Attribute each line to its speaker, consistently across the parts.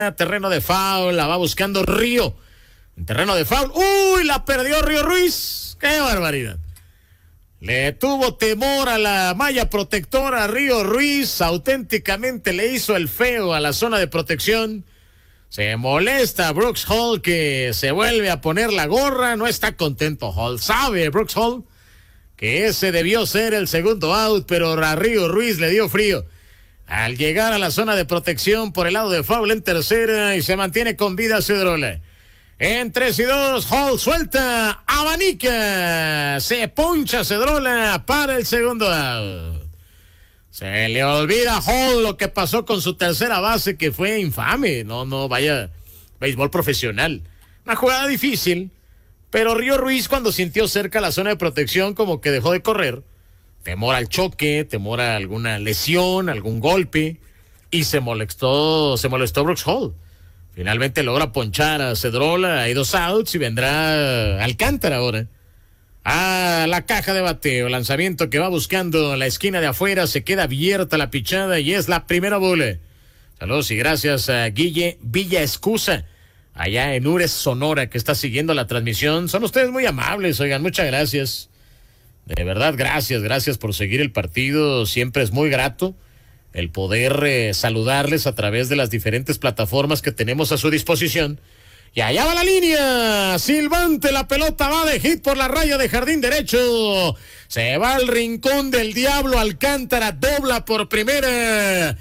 Speaker 1: terreno de foul, la va buscando Río. En terreno de foul, ¡uy! La perdió Río Ruiz. ¡Qué barbaridad! Le tuvo temor a la malla protectora Río Ruiz, auténticamente le hizo el feo a la zona de protección. Se molesta Brooks Hall, que se vuelve a poner la gorra, no está contento Hall. Sabe Brooks Hall que ese debió ser el segundo out, pero a Río Ruiz le dio frío al llegar a la zona de protección por el lado de foul en tercera, y se mantiene con vida Cedrola. En 3-2, Hall suelta, abanica, se poncha Cedrola para el segundo out. Se le olvida a Hall lo que pasó con su tercera base, que fue infame. No, vaya, béisbol profesional. Una jugada difícil, pero Río Ruiz, cuando sintió cerca la zona de protección, como que dejó de correr. Temor al choque, temor a alguna lesión, algún golpe, y se molestó Brooks Hall. Finalmente logra ponchar a Cedrola, hay 2 outs y vendrá Alcántara ahora a la caja de bateo. Lanzamiento que va buscando la esquina de afuera, se queda abierta la pichada y es la primera bola. Saludos y gracias a Guille Villa Escusa, allá en Ures, Sonora, que está siguiendo la transmisión. Son ustedes muy amables, oigan, muchas gracias. De verdad, gracias por seguir el partido. Siempre es muy grato el poder saludarles a través de las diferentes plataformas que tenemos a su disposición. Y allá va la línea, silbante, la pelota va de hit por la raya de jardín derecho. Se va al rincón del diablo, Alcántara dobla por primera.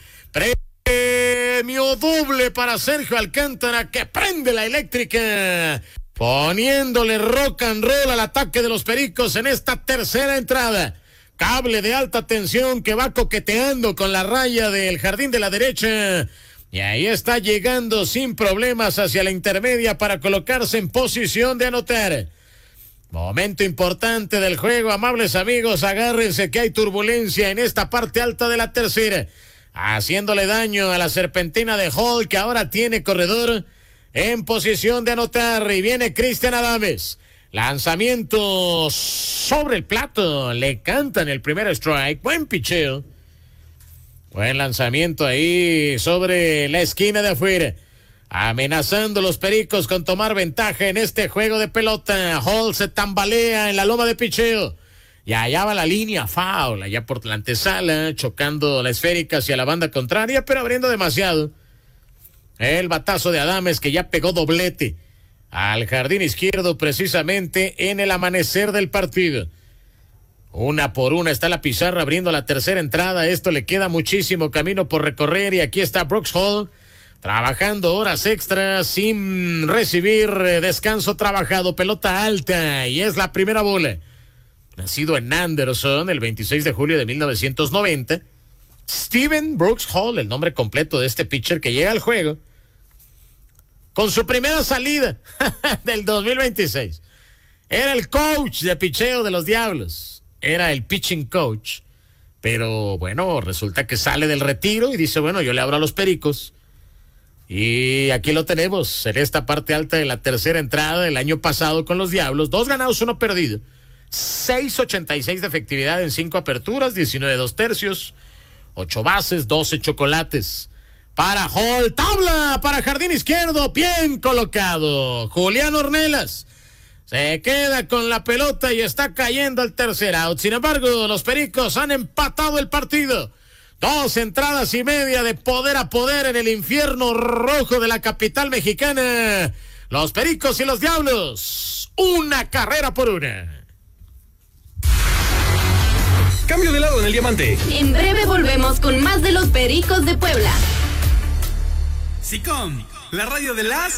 Speaker 1: Premio doble para Sergio Alcántara, que prende la eléctrica, poniéndole rock and roll al ataque de los Pericos en esta tercera entrada. Cable de alta tensión que va coqueteando con la raya del jardín de la derecha. Y ahí está llegando sin problemas hacia la intermedia para colocarse en posición de anotar. Momento importante del juego, amables amigos, agárrense que hay turbulencia en esta parte alta de la tercera, haciéndole daño a la serpentina de Hall, que ahora tiene corredor en posición de anotar. Y viene Cristian Adames. Lanzamiento sobre el plato, le cantan el primer strike, buen picheo. Buen lanzamiento ahí sobre la esquina de afuera, amenazando los Pericos con tomar ventaja en este juego de pelota. Hall se tambalea en la loma de picheo. Y allá va la línea, foul, allá por la antesala, chocando la esférica hacia la banda contraria, pero abriendo demasiado. El batazo de Adames, que ya pegó doblete al jardín izquierdo precisamente en el amanecer del partido. 1-1 está la pizarra abriendo la tercera entrada. Esto le queda muchísimo camino por recorrer, y aquí está Brooks Hall trabajando horas extras sin recibir descanso trabajado. Pelota alta y es la primera bola. Nacido en Anderson el 26 de julio de 1990, Steven Brooks Hall, el nombre completo de este pitcher que llega al juego con su primera salida del 2026. Era el coach de picheo de los Diablos. Era el pitching coach. Pero bueno, resulta que sale del retiro y dice, bueno, yo le abro a los Pericos. Y aquí lo tenemos, en esta parte alta de la tercera entrada del año pasado con los Diablos. 2 ganados, 1 perdido. 6.86 de efectividad en 5 aperturas, 19 2/3, 8 bases, 12 chocolates. Para Hall, tabla para jardín izquierdo, bien colocado. Julián Ornelas se queda con la pelota y está cayendo el tercer out. Sin embargo, los Pericos han empatado el partido. 2 entradas y media de poder a poder en el infierno rojo de la capital mexicana. Los Pericos y los Diablos, 1-1.
Speaker 2: Cambio de lado en el diamante.
Speaker 3: En breve volvemos con más de los Pericos de Puebla.
Speaker 4: SICOM, la radio de las